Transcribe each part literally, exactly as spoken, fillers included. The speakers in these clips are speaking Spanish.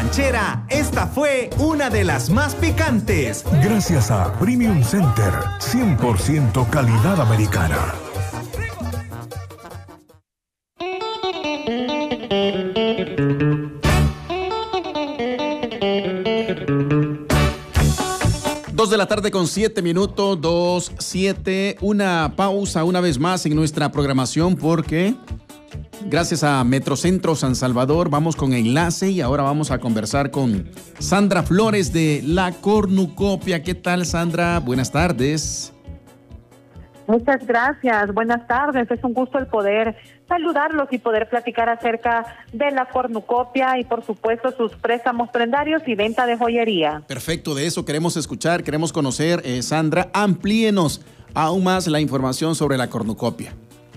ranchera, esta fue una de las más picantes. Gracias a Premium Center, cien por ciento calidad americana. Dos de la tarde con siete minutos, dos, siete. Una pausa una vez más en nuestra programación porque gracias a Metrocentro San Salvador vamos con enlace y ahora vamos a conversar con Sandra Flores de La Cornucopia. ¿Qué tal, Sandra? Buenas tardes. Muchas gracias, buenas tardes. Es un gusto el poder saludarlos y poder platicar acerca de La Cornucopia y por supuesto sus préstamos prendarios y venta de joyería. Perfecto, de eso queremos escuchar, queremos conocer. eh, Sandra, amplíenos aún más la información sobre La Cornucopia.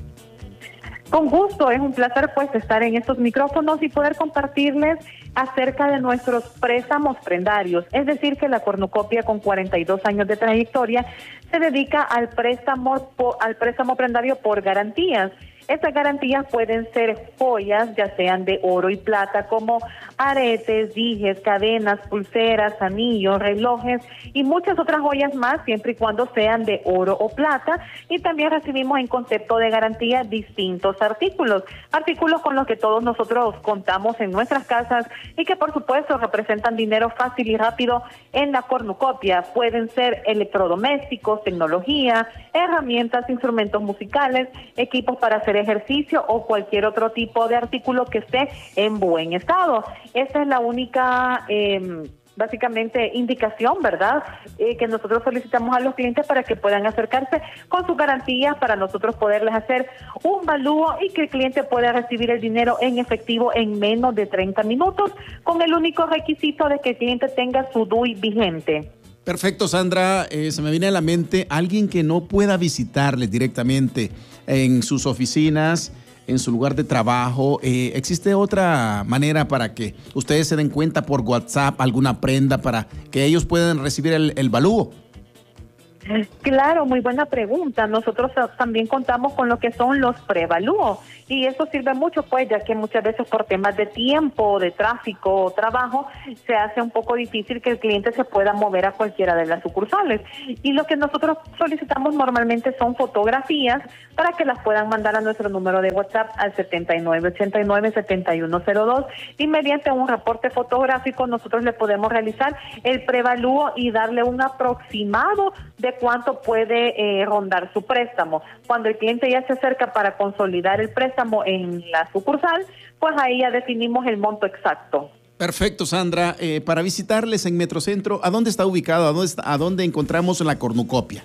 Con gusto, es un placer pues estar en estos micrófonos y poder compartirles acerca de nuestros préstamos prendarios. Es decir, que La Cornucopia, con cuarenta y dos años de trayectoria, se dedica al préstamo, al préstamo prendario por garantías. Estas garantías pueden ser joyas, ya sean de oro y plata, como aretes, dijes, cadenas, pulseras, anillos, relojes y muchas otras joyas más, siempre y cuando sean de oro o plata. Y también recibimos en concepto de garantía distintos artículos, artículos con los que todos nosotros contamos en nuestras casas y que por supuesto representan dinero fácil y rápido en La Cornucopia. Pueden ser electrodomésticos, tecnología, herramientas, instrumentos musicales, equipos para hacer ejercicio o cualquier otro tipo de artículo que esté en buen estado. Esa es la única, eh, básicamente, indicación, ¿verdad?, eh, que nosotros solicitamos a los clientes para que puedan acercarse con sus garantías para nosotros poderles hacer un valúo y que el cliente pueda recibir el dinero en efectivo en menos de treinta minutos, con el único requisito de que el cliente tenga su D U I vigente. Perfecto, Sandra. Eh, se me viene a la mente alguien que no pueda visitarles directamente en sus oficinas, en su lugar de trabajo. Eh, ¿Existe otra manera para que ustedes se den cuenta por WhatsApp alguna prenda para que ellos puedan recibir el, el valúo? Claro, muy buena pregunta. Nosotros también contamos con lo que son los prevalúos y eso sirve mucho, pues, ya que muchas veces por temas de tiempo, de tráfico o trabajo, se hace un poco difícil que el cliente se pueda mover a cualquiera de las sucursales. Y lo que nosotros solicitamos normalmente son fotografías para que las puedan mandar a nuestro número de WhatsApp al setenta y nueve ochenta y nueve setenta y uno cero dos y mediante un reporte fotográfico nosotros le podemos realizar el prevalúo y darle un aproximado de cuánto puede eh, rondar su préstamo. Cuando el cliente ya se acerca para consolidar el préstamo en la sucursal, pues ahí ya definimos el monto exacto. Perfecto, Sandra. Eh, para visitarles en Metrocentro, ¿a dónde está ubicado? ¿A dónde, está, a dónde encontramos La Cornucopia?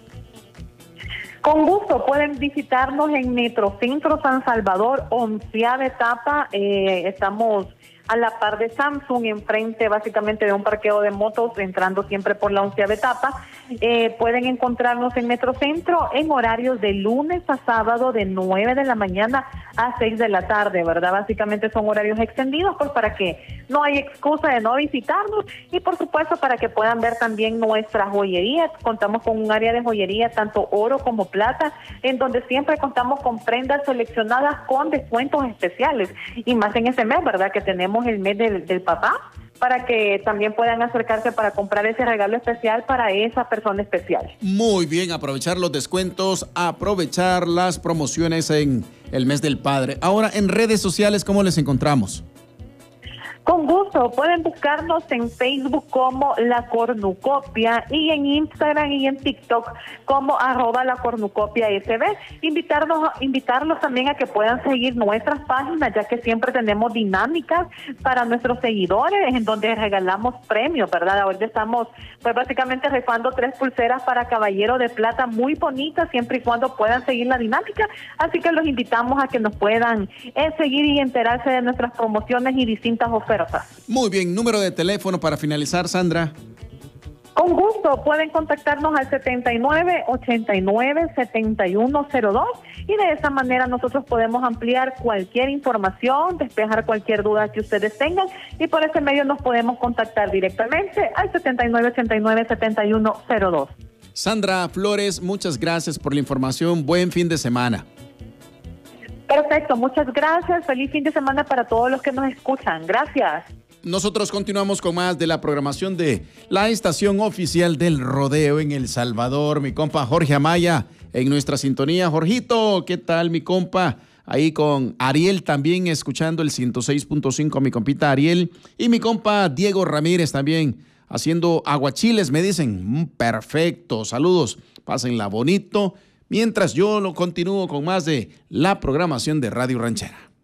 Con gusto, pueden visitarnos en Metrocentro San Salvador, onceava etapa. Eh, estamos a la par de Samsung, enfrente básicamente de un parqueo de motos, entrando siempre por la onceava etapa. Eh, pueden encontrarnos en Metrocentro en horarios de lunes a sábado de nueve de la mañana a seis de la tarde, ¿verdad? Básicamente son horarios extendidos, pues para que no haya excusa de no visitarnos y por supuesto para que puedan ver también nuestra joyería. Contamos con un área de joyería tanto oro como plata, en donde siempre contamos con prendas seleccionadas con descuentos especiales y más en ese mes, ¿verdad?, que tenemos el mes del, del papá, para que también puedan acercarse para comprar ese regalo especial para esa persona especial. Muy bien, aprovechar los descuentos, aprovechar las promociones en el mes del padre. Ahora, en redes sociales, ¿cómo les encontramos? Con gusto, pueden buscarnos en Facebook como La Cornucopia y en Instagram y en TikTok como arroba La Cornucopia S B. Invitarnos, invitarlos también a que puedan seguir nuestras páginas, ya que siempre tenemos dinámicas para nuestros seguidores en donde regalamos premios, ¿verdad? Ahorita estamos pues básicamente rifando tres pulseras para caballero de plata muy bonitas, siempre y cuando puedan seguir la dinámica. Así que los invitamos a que nos puedan eh, seguir y enterarse de nuestras promociones y distintas ofertas. Muy bien, número de teléfono para finalizar, Sandra. Con gusto, pueden contactarnos al setenta y nueve ochenta y nueve setenta y uno cero dos y de esa manera nosotros podemos ampliar cualquier información, despejar cualquier duda que ustedes tengan y por ese medio nos podemos contactar directamente al setenta y nueve ochenta y nueve setenta y uno cero dos. Sandra Flores, muchas gracias por la información. Buen fin de semana. Perfecto, muchas gracias. Feliz fin de semana para todos los que nos escuchan. Gracias. nosotros continuamos con más de la programación de la estación oficial del rodeo en El Salvador. Mi compa Jorge Amaya en nuestra sintonía. Jorgito, ¿qué tal, mi compa? Ahí con Ariel también escuchando el ciento seis punto cinco, mi compita Ariel. Y mi compa Diego Ramírez también haciendo aguachiles, me dicen. Mm, perfecto, saludos, pásenla bonito. Mientras yo lo continúo con más de la programación de Radio Ranchera.